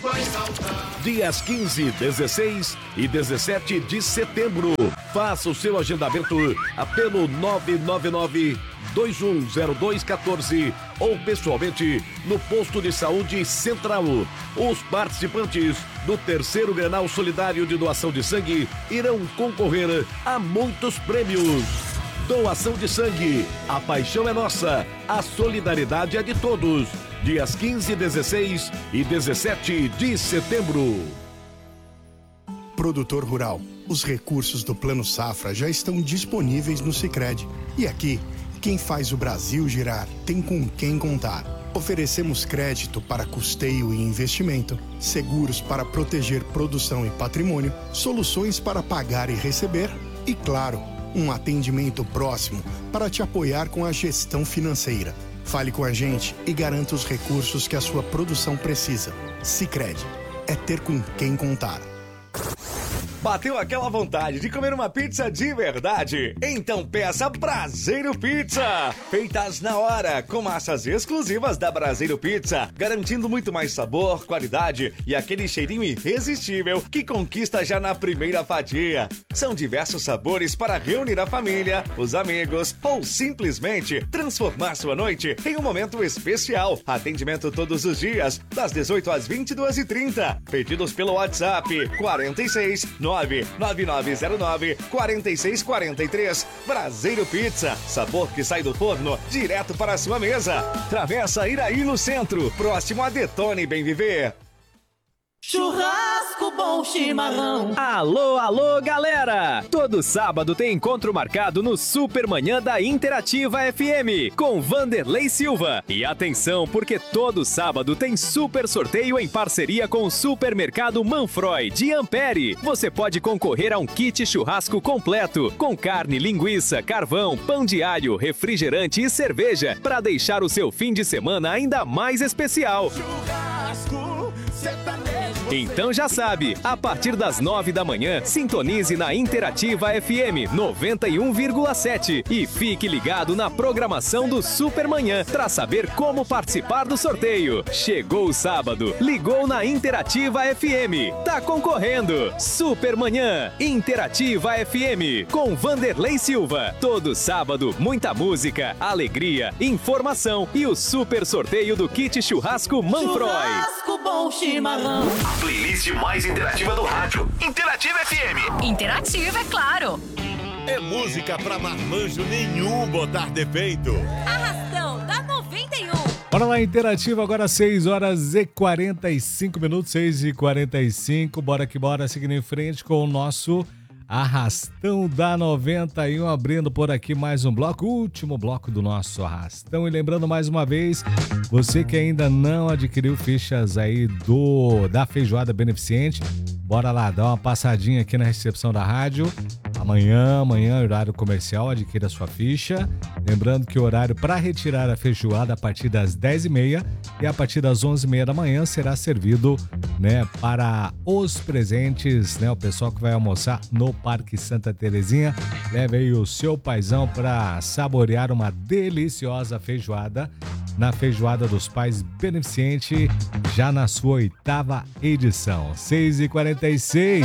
Dias 15, 16 e 17 de setembro. Faça o seu agendamento pelo 999-210214 ou pessoalmente no Posto de Saúde Central. Os participantes do terceiro Grenal Solidário de Doação de Sangue irão concorrer a muitos prêmios. Doação de sangue. A paixão é nossa. A solidariedade é de todos. Dias 15, 16 e 17 de setembro. Produtor rural, os recursos do Plano Safra já estão disponíveis no Sicredi. E aqui, quem faz o Brasil girar tem com quem contar. Oferecemos crédito para custeio e investimento, seguros para proteger produção e patrimônio, soluções para pagar e receber e, claro, um atendimento próximo para te apoiar com a gestão financeira. Fale com a gente e garanta os recursos que a sua produção precisa. Sicredi, é ter com quem contar. Bateu aquela vontade de comer uma pizza de verdade? Então peça Braseiro Pizza! Feitas na hora, com massas exclusivas da Braseiro Pizza, garantindo muito mais sabor, qualidade e aquele cheirinho irresistível que conquista já na primeira fatia. São diversos sabores para reunir a família, os amigos ou simplesmente transformar sua noite em um momento especial. Atendimento todos os dias, das 18 às 22h30. Pedidos pelo WhatsApp 46 99909 4643. Braseiro Pizza, sabor que sai do forno direto para a sua mesa. Travessa Iraí no centro, próximo a Detone Bem Viver. Churrasco Bom Chimarrão. Alô, alô, galera! Todo sábado tem encontro marcado no Supermanhã da Interativa FM, com Vanderlei Silva. E atenção, porque todo sábado tem super sorteio em parceria com o Supermercado Manfroy, de Ampere. Você pode concorrer a um kit churrasco completo, com carne, linguiça, carvão, pão de alho, refrigerante e cerveja, para deixar o seu fim de semana ainda mais especial. Churrasco sertanejo. Então já sabe, a partir das 9 da manhã, sintonize na Interativa FM 91,7 e fique ligado na programação do Supermanhã para saber como participar do sorteio. Chegou o sábado, ligou na Interativa FM, tá concorrendo. Supermanhã, Interativa FM, com Vanderlei Silva. Todo sábado, muita música, alegria, informação e o super sorteio do kit churrasco Manfroy. Churrasco Bom Chimarrão. A playlist mais interativa do rádio. Interativa FM. Interativa, é claro. É música pra marmanjo nenhum botar defeito. Arrastão da 91. Bora lá, Interativa, agora 6h45, 6h45. Bora que bora, seguindo em frente com o nosso Arrastão da 91, abrindo por aqui mais um bloco, último bloco do nosso Arrastão. E lembrando mais uma vez, você que ainda não adquiriu fichas aí da Feijoada Beneficente, bora lá, dá uma passadinha aqui na recepção da rádio. Amanhã, horário comercial, adquira sua ficha. Lembrando que o horário para retirar a feijoada a partir das 10h30 e a partir das 11h30 da manhã será servido, né, para os presentes, né, o pessoal que vai almoçar no Parque Santa Terezinha. Leve aí o seu paizão para saborear uma deliciosa feijoada na Feijoada dos Pais Beneficente, já na sua 8ª edição. 6h46.